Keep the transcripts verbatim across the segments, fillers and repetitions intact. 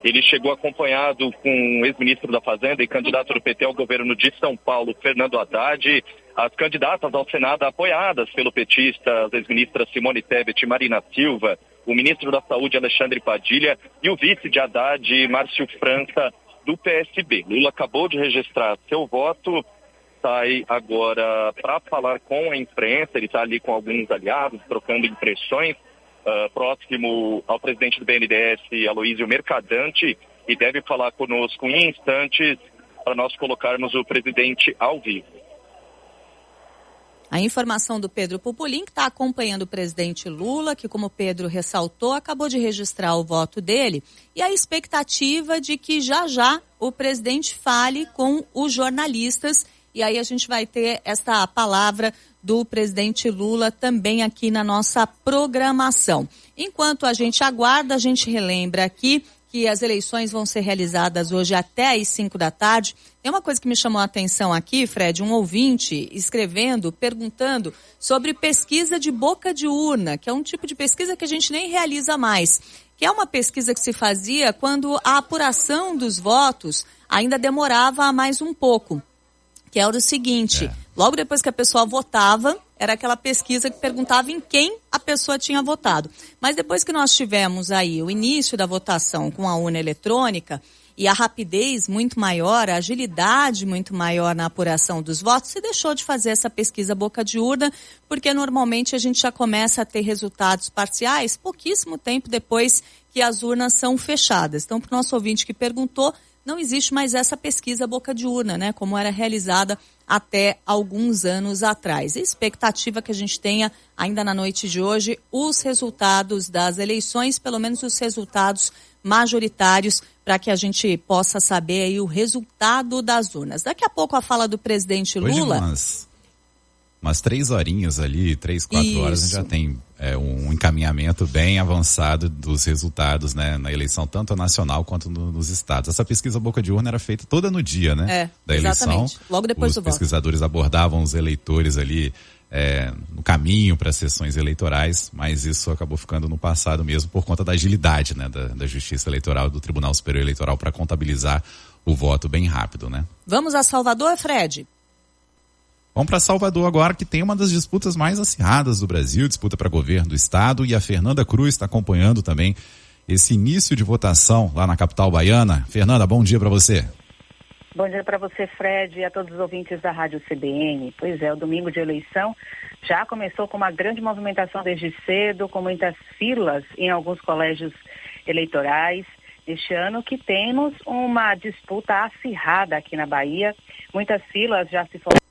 Ele chegou acompanhado com o ex-ministro da Fazenda e candidato do P T ao governo de São Paulo, Fernando Haddad. As candidatas ao Senado apoiadas pelo petista, as ex-ministras Simone Tebet e Marina Silva, o ministro da Saúde, Alexandre Padilha, e o vice de Haddad, Márcio França, do P S B. Lula acabou de registrar seu voto, sai agora para falar com a imprensa, ele está ali com alguns aliados, trocando impressões, uh, próximo ao presidente do B N D E S, Aloysio Mercadante, e deve falar conosco em instantes para nós colocarmos o presidente ao vivo. A informação do Pedro Pupolin, que está acompanhando o presidente Lula, que, como o Pedro ressaltou, acabou de registrar o voto dele, e a expectativa de que já já o presidente fale com os jornalistas, e aí a gente vai ter essa palavra do presidente Lula também aqui na nossa programação. Enquanto a gente aguarda, a gente relembra aqui que as eleições vão ser realizadas hoje até às cinco da tarde. Tem uma coisa que me chamou a atenção aqui, Fred, um ouvinte escrevendo, perguntando sobre pesquisa de boca de urna, que é um tipo de pesquisa que a gente nem realiza mais, que é uma pesquisa que se fazia quando a apuração dos votos ainda demorava mais um pouco, que era o seguinte, é. logo depois que a pessoa votava, era aquela pesquisa que perguntava em quem a pessoa tinha votado. Mas depois que nós tivemos aí o início da votação com a urna eletrônica e a rapidez muito maior, a agilidade muito maior na apuração dos votos, se deixou de fazer essa pesquisa boca de urna, porque normalmente a gente já começa a ter resultados parciais pouquíssimo tempo depois que as urnas são fechadas. Então, para o nosso ouvinte que perguntou, não existe mais essa pesquisa boca de urna, né, como era realizada até alguns anos atrás. A expectativa que a gente tenha ainda na noite de hoje os resultados das eleições, pelo menos os resultados majoritários, para que a gente possa saber aí o resultado das urnas. Daqui a pouco a fala do presidente Lula. Umas, umas três horinhas ali, três, quatro Isso. horas, a gente já tem é, um encaminhamento bem avançado dos resultados, né, na eleição, tanto nacional quanto no, nos estados. Essa pesquisa boca de urna era feita toda no dia, né, é, da eleição. Exatamente. Logo depois Os do voto. Os pesquisadores abordavam os eleitores ali é, no caminho para as sessões eleitorais, mas isso acabou ficando no passado mesmo por conta da agilidade, né, da, da Justiça Eleitoral, do Tribunal Superior Eleitoral, para contabilizar o voto bem rápido, né. Vamos a Salvador, Fred? Vamos para Salvador agora, que tem uma das disputas mais acirradas do Brasil, disputa para governo do estado, e a Fernanda Cruz está acompanhando também esse início de votação lá na capital baiana. Fernanda, bom dia para você. Bom dia para você, Fred, e a todos os ouvintes da Rádio C B N. Pois é, o domingo de eleição já começou com uma grande movimentação desde cedo, com muitas filas em alguns colégios eleitorais. Este ano que temos uma disputa acirrada aqui na Bahia, muitas filas já se formaram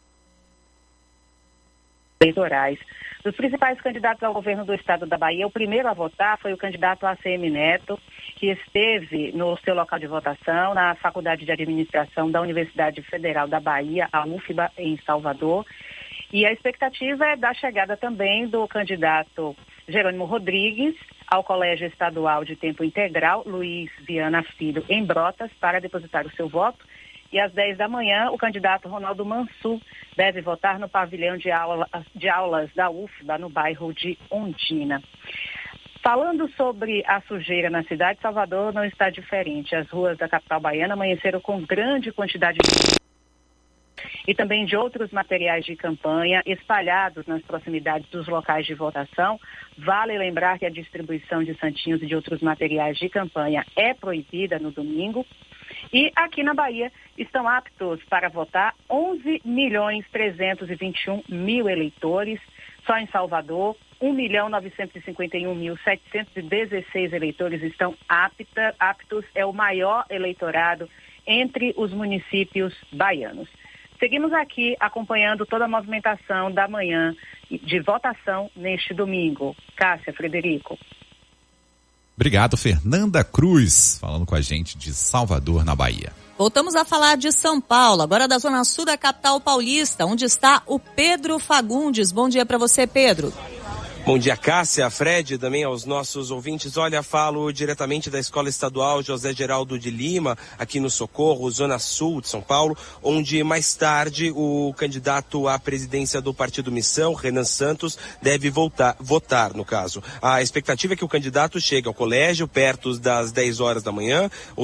eleitorais. Dos principais candidatos ao governo do estado da Bahia, o primeiro a votar foi o candidato A C M Neto, que esteve no seu local de votação na Faculdade de Administração da Universidade Federal da Bahia, a U F B A, em Salvador. E a expectativa é da chegada também do candidato Jerônimo Rodrigues ao Colégio Estadual de Tempo Integral, Luiz Viana Filho, em Brotas, para depositar o seu voto. E às dez da manhã, o candidato Ronaldo Mansur deve votar no pavilhão de, aula, de aulas da U F B A, no bairro de Ondina. Falando sobre a sujeira na cidade, Salvador não está diferente. As ruas da capital baiana amanheceram com grande quantidade de e também de outros materiais de campanha espalhados nas proximidades dos locais de votação. Vale lembrar que a distribuição de santinhos e de outros materiais de campanha é proibida no domingo. E aqui na Bahia estão aptos para votar onze milhões trezentos e vinte e um mil eleitores. Só em Salvador, um milhão novecentos e cinquenta e um mil setecentos e dezesseis eleitores estão apta, aptos. É o maior eleitorado entre os municípios baianos. Seguimos aqui acompanhando toda a movimentação da manhã de votação neste domingo. Cássia, Frederico. Obrigado, Fernanda Cruz, falando com a gente de Salvador, na Bahia. Voltamos a falar de São Paulo, agora da zona sul da capital paulista, onde está o Pedro Fagundes. Bom dia para você, Pedro. Bom dia, Cássia, Fred, também aos nossos ouvintes. Olha, falo diretamente da Escola Estadual José Geraldo de Lima, aqui no Socorro, zona sul de São Paulo, onde mais tarde o candidato à presidência do Partido Missão, Renan Santos, deve voltar, votar, no caso. A expectativa é que o candidato chegue ao colégio perto das dez horas da manhã, ou